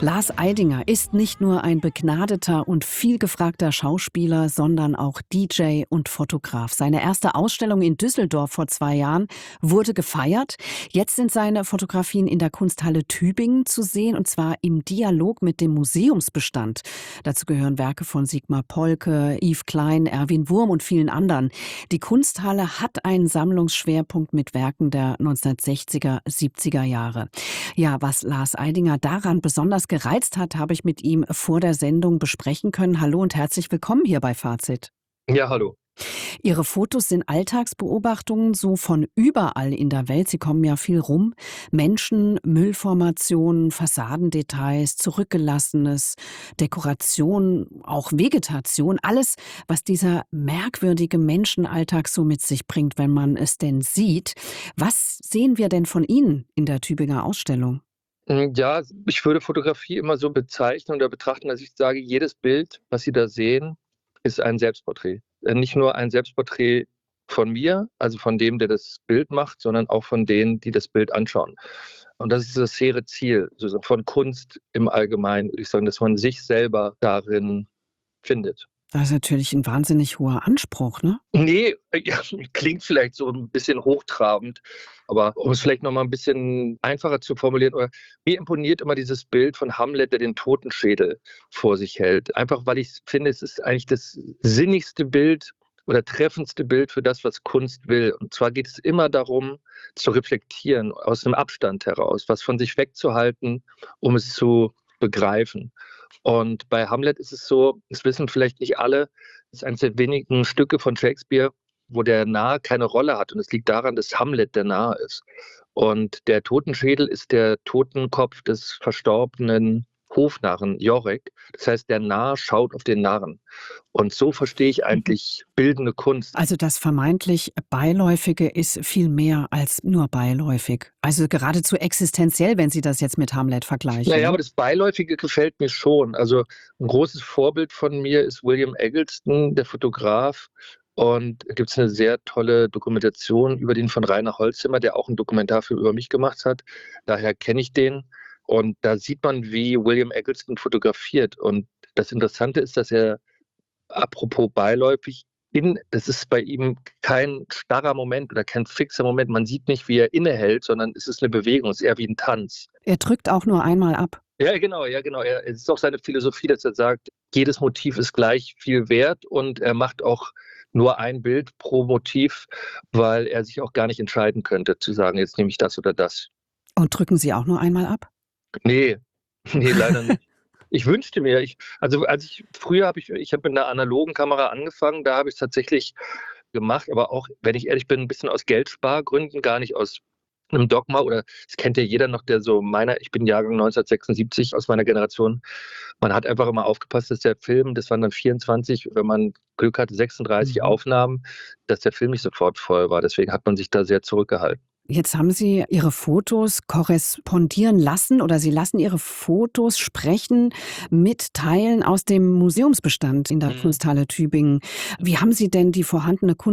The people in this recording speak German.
Lars Eidinger ist nicht nur ein begnadeter und vielgefragter Schauspieler, sondern auch DJ und Fotograf. Seine erste Ausstellung in Düsseldorf vor 2 Jahren wurde gefeiert. Jetzt sind seine Fotografien in der Kunsthalle Tübingen zu sehen, und zwar im Dialog mit dem Museumsbestand. Dazu gehören Werke von Sigmar Polke, Yves Klein, Erwin Wurm und vielen anderen. Die Kunsthalle hat einen Sammlungsschwerpunkt mit Werken der 1960er, 70er Jahre. Ja, was Lars Eidinger daran besonders gereizt hat, habe ich mit ihm vor der Sendung besprechen können. Hallo und herzlich willkommen hier bei Fazit. Ja, hallo. Ihre Fotos sind Alltagsbeobachtungen so von überall in der Welt. Sie kommen ja viel rum. Menschen, Müllformationen, Fassadendetails, Zurückgelassenes, Dekoration, auch Vegetation. Alles, was dieser merkwürdige Menschenalltag so mit sich bringt, wenn man es denn sieht. Was sehen wir denn von Ihnen in der Tübinger Ausstellung? Ja, ich würde Fotografie immer so bezeichnen oder betrachten, dass ich sage, jedes Bild, was Sie da sehen, ist ein Selbstporträt. Nicht nur ein Selbstporträt von mir, also von dem, der das Bild macht, sondern auch von denen, die das Bild anschauen. Und das ist das hehre Ziel sozusagen von Kunst im Allgemeinen, würde ich sagen, dass man sich selber darin findet. Das ist natürlich ein wahnsinnig hoher Anspruch, ne? Nee, ja, klingt vielleicht so ein bisschen hochtrabend, aber um es vielleicht noch mal 'n bisschen einfacher zu formulieren, oder mir imponiert immer dieses Bild von Hamlet, der den Totenschädel vor sich hält. Einfach, weil ich finde, es ist eigentlich das sinnigste Bild oder treffendste Bild für das, was Kunst will. Und zwar geht es immer darum, zu reflektieren, aus 'nem Abstand heraus, was von sich wegzuhalten, um es zu begreifen. Und bei Hamlet ist es so, das wissen vielleicht nicht alle, es ist eines der wenigen Stücke von Shakespeare, wo der Narr keine Rolle hat. Und es liegt daran, dass Hamlet der Narr ist. Und der Totenschädel ist der Totenkopf des verstorbenen Hofnarren Jorek. Das heißt, der Narr schaut auf den Narren. Und so verstehe ich eigentlich bildende Kunst. Also das vermeintlich Beiläufige ist viel mehr als nur beiläufig. Also geradezu existenziell, wenn Sie das jetzt mit Hamlet vergleichen, Naja, ne? aber das Beiläufige gefällt mir schon. Also ein großes Vorbild von mir ist William Eggleston, der Fotograf. Und da gibt es eine sehr tolle Dokumentation über den von Rainer Holzimmer, der auch einen Dokumentarfilm über mich gemacht hat. Daher kenne ich den. Und da sieht man, wie William Eggleston fotografiert. Und das Interessante ist, dass er, apropos beiläufig, das ist bei ihm kein starrer Moment oder kein fixer Moment. Man sieht nicht, wie er innehält, sondern es ist eine Bewegung, es ist eher wie ein Tanz. Er drückt auch nur einmal ab. Ja, genau, ja, genau. Es ist auch seine Philosophie, dass er sagt, jedes Motiv ist gleich viel wert, und er macht auch nur ein Bild pro Motiv, weil er sich auch gar nicht entscheiden könnte, zu sagen, jetzt nehme ich das oder das. Und drücken Sie auch nur einmal ab? Nee, nee, leider nicht. Ich wünschte mir, früher ich habe mit einer analogen Kamera angefangen, da habe ich's tatsächlich gemacht, aber auch, wenn ich ehrlich bin, 'n bisschen aus Geldspargründen, gar nicht aus 'nem Dogma, oder das kennt ja jeder noch, der so ich bin Jahrgang 1976, aus meiner Generation. Man hat einfach immer aufgepasst, dass der Film, das waren dann 24, wenn man Glück hatte, 36 Mhm. Aufnahmen, dass der Film nicht sofort voll war. Deswegen hat man sich da sehr zurückgehalten. Jetzt haben Sie Ihre Fotos korrespondieren lassen, oder Sie lassen Ihre Fotos sprechen mit Teilen aus dem Museumsbestand in der Mhm. Kunsthalle Tübingen. Wie haben Sie denn die vorhandene